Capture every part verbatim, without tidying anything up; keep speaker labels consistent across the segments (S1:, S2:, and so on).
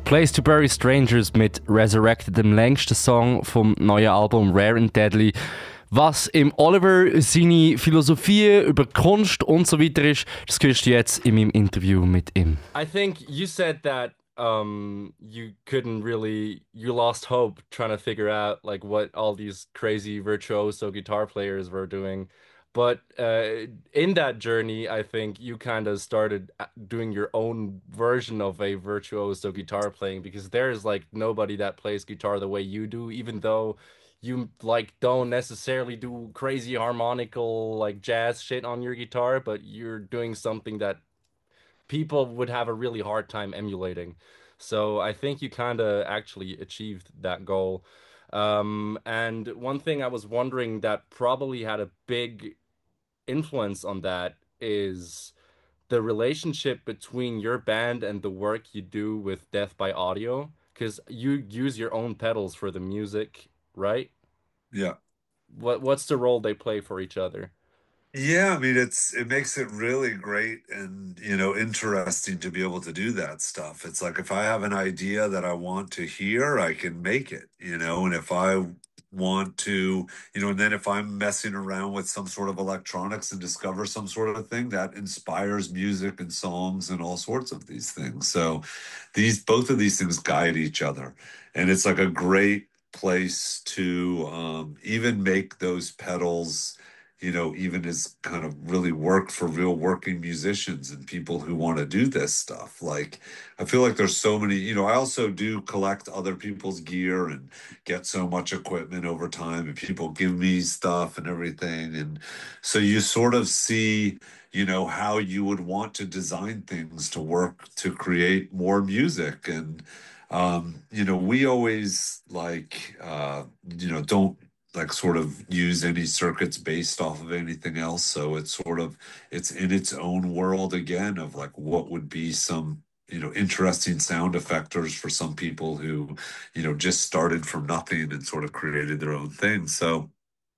S1: Place to Bury Strangers mit Resurrected, dem längsten Song vom neuen Album Rare and Deadly. Was im Oliver seine Philosophie über Kunst und so weiter ist, das hörst du jetzt in meinem Interview mit ihm.
S2: I think you said that um you couldn't really you lost hope trying to figure out like what all these crazy virtuoso guitar players were doing. But uh in that journey, I think you kind of started a- doing your own version of a virtuoso guitar playing because there's like nobody that plays guitar the way you do, even though you like don't necessarily do crazy harmonical like jazz shit on your guitar, but you're doing something that people would have a really hard time emulating. So I think you kind of actually achieved that goal. Um, and one thing I was wondering that probably had a big influence on that is the relationship between your band and the work you do with Death by Audio, because you use your own pedals for the music, right?
S3: Yeah.
S2: What what's the role they play for each other?
S3: Yeah, I mean it's it makes it really great and you know interesting to be able to do that stuff. It's like if I have an idea that I want to hear, I can make it, you know, and if I want to, you know, and then if I'm messing around with some sort of electronics and discover some sort of thing that inspires music and songs and all sorts of these things. So these both of these things guide each other. And it's like a great place to um even make those pedals you know, even as kind of really work for real working musicians and people who want to do this stuff. Like, I feel like there's so many, you know, I also do collect other people's gear and get so much equipment over time, and people give me stuff and everything. And so you sort of see, you know, how you would want to design things to work to create more music. And, um, you know, we always like, uh, you know, don't like sort of use any circuits based off of anything else. So it's sort of it's in its own world again of like what would be some you know interesting sound effectors for some people who you know just started from nothing and sort of created their own thing. So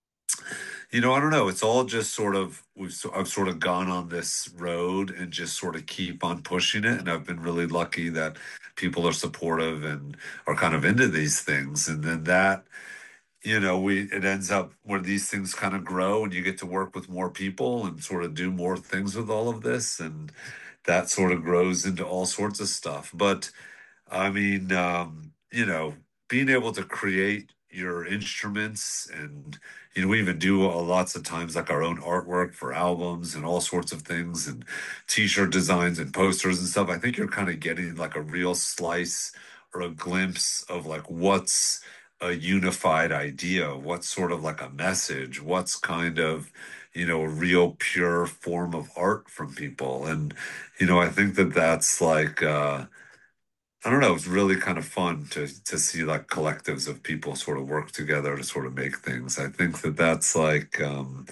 S3: you know I don't know. It's all just sort of we've so- I've sort of gone on this road and just sort of keep on pushing it, and I've been really lucky that people are supportive and are kind of into these things, and then that you know, we it ends up where these things kind of grow and you get to work with more people and sort of do more things with all of this. And that sort of grows into all sorts of stuff. But I mean, um, you know, being able to create your instruments and, you know, we even do uh, lots of times like our own artwork for albums and all sorts of things and t-shirt designs and posters and stuff. I think you're kind of getting like a real slice or a glimpse of like what's a unified idea, what's sort of like a message, what's kind of, you know, a real pure form of art from people. And, you know, I think that that's like, uh, I don't know. It's really kind of fun to to see like collectives of people sort of work together to sort of make things. I think that that's like um,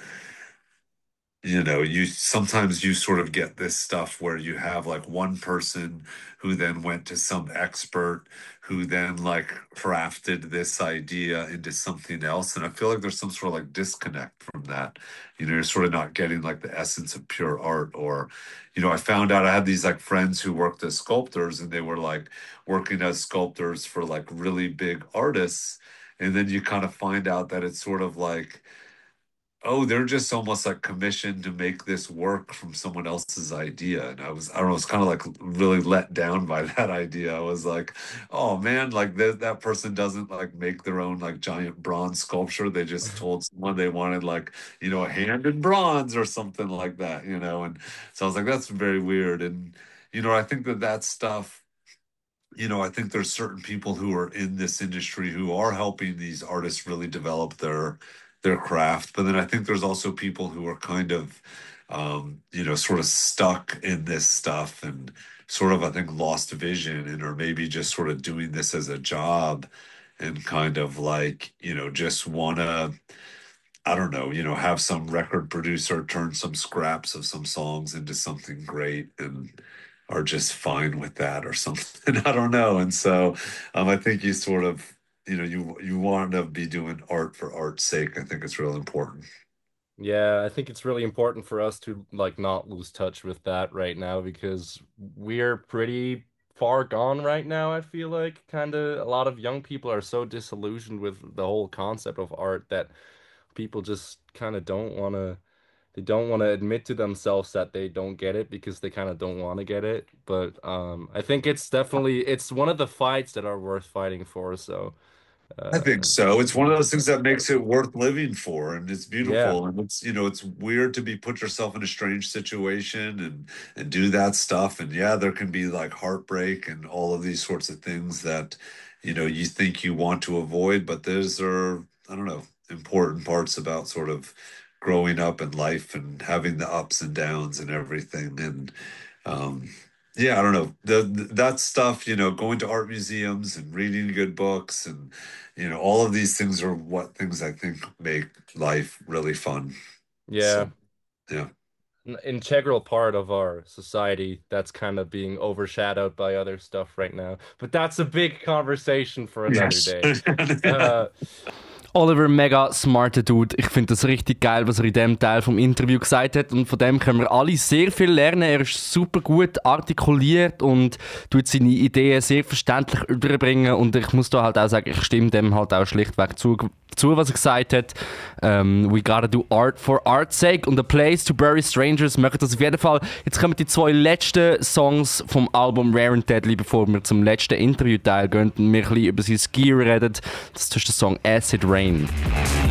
S3: you know, you sometimes you sort of get this stuff where you have like one person who then went to some expert who then like crafted this idea into something else. And I feel like there's some sort of like disconnect from that. You know, you're sort of not getting like the essence of pure art. Or, you know, I found out I had these like friends who worked as sculptors and they were like working as sculptors for like really big artists. And then you kind of find out that it's sort of like, oh, they're just almost like commissioned to make this work from someone else's idea. And I was, I don't know, I was kind of like really let down by that idea. I was like, oh man, like that that person doesn't like make their own like giant bronze sculpture. They just told someone they wanted like, you know, a hand in bronze or something like that, you know? And so I was like, that's very weird. And, you know, I think that that stuff, you know, I think there's certain people who are in this industry who are helping these artists really develop their their craft. But then I think there's also people who are kind of, um, you know, sort of stuck in this stuff and sort of, I think, lost vision and or maybe just sort of doing this as a job and kind of like, you know, just wanna, I don't know, you know, have some record producer turn some scraps of some songs into something great and are just fine with that or something. I don't know. And so um, I think you sort of, you know, you you want to be doing art for art's sake. I think it's real important.
S2: Yeah, I think it's really important for us to like not lose touch with that right now because we're pretty far gone right now, I feel like. Kind of a lot of young people are so disillusioned with the whole concept of art that people just kind of don't want to they don't want to admit to themselves that they don't get it because they kind of don't want to get it. But um I think it's definitely it's one of the fights that are worth fighting for. So
S3: I think
S2: uh
S3: so. It's one of those things that makes it worth living for, and it's
S2: yeah.
S3: beautiful. And it's, you know, it's weird to be put yourself in a strange situation and and do that stuff. And yeah, there can be like heartbreak and all of these sorts of things that, you know, you think you want to avoid, but those are, I don't know, important parts about sort of growing up in life and having the ups and downs and everything. And um yeah, I don't know. The, the that stuff, you know, going to art museums and reading good books and you know, all of these things are what things I think make life really fun.
S2: Yeah.
S3: So, yeah.
S2: An integral part of our society that's kind of being overshadowed by other stuff right now. But that's a big conversation for another
S3: Yes.
S2: day. Uh,
S1: Oliver, mega smarter Dude. Ich finde das richtig geil, was er in dem Teil vom Interview gesagt hat. Und von dem können wir alle sehr viel lernen. Er ist super gut artikuliert und tut seine Ideen sehr verständlich überbringen. Und ich muss da halt auch sagen, ich stimme dem halt auch schlichtweg zu, zu was er gesagt hat. Um, we gotta do art for art's sake und A Place to Bury Strangers machen das auf jeden Fall. Jetzt kommen die zwei letzten Songs vom Album Rare and Deadly, bevor wir zum letzten Interviewteil gehen und wir ein bisschen über sein Gear reden. Das ist der Song Acid Rain.